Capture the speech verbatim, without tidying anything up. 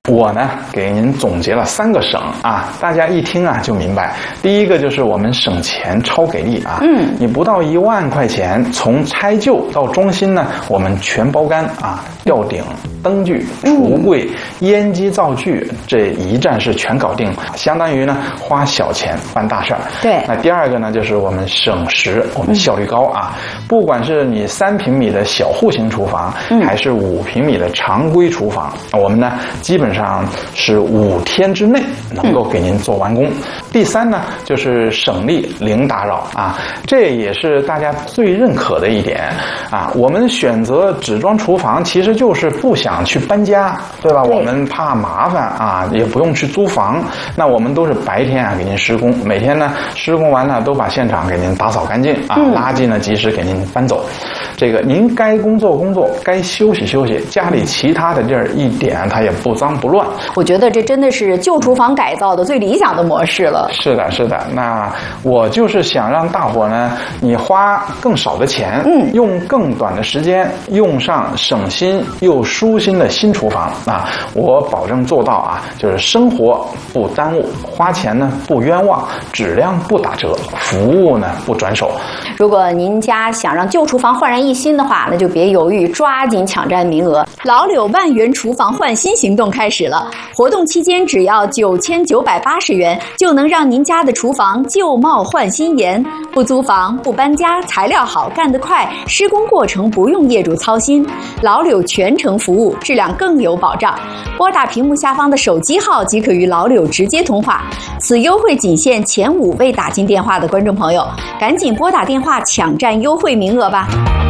我呢给您总结了三个省啊，大家一听啊就明白。第一个就是我们省钱超给力啊，嗯，你不到一万块钱，从拆旧到装新呢，我们全包干啊，吊顶、灯具、橱柜、烟机、灶具，这一站式全搞定，相当于呢花小钱办大事儿。 对。 那第二个呢，就是我们省时，我们效率高啊，不管是你三平米的小户型厨房，嗯、还是五平米的常规厨房，我们呢基本上。上是五天之内能够给您做完工。嗯、第三呢，就是省力零打扰啊，这也是大家最认可的一点啊。我们选择纸装厨房，其实就是不想去搬家，对吧？对，我们怕麻烦啊，也不用去租房。那我们都是白天啊给您施工，每天呢施工完了都把现场给您打扫干净啊，嗯、垃圾呢及时给您搬走。这个您该工作工作，该休息休息，家里其他的地儿一点它也不脏不乱。 我觉得这真的是旧厨房改造的最理想的模式了。 是的，是的。那我就是想让大伙呢，你花更少的钱，嗯，用更短的时间，用上省心又舒心的新厨房啊！我保证做到啊，就是生活不耽误，花钱呢不冤枉，质量不打折，服务呢不转手。 如果您家想让旧厨房焕然一新的话，那就别犹豫，抓紧抢占名额。老柳万元厨房换新行动开始了，活动期间只要九千九百八十元，就能让您家的厨房旧貌换新颜。不租房，不搬家，材料好，干得快，施工过程不用业主操心。老柳全程服务，质量更有保障。拨打屏幕下方的手机号即可与老柳直接通话。此优惠仅限前五位打进电话的观众朋友，赶紧拨打电话抢占优惠名额吧。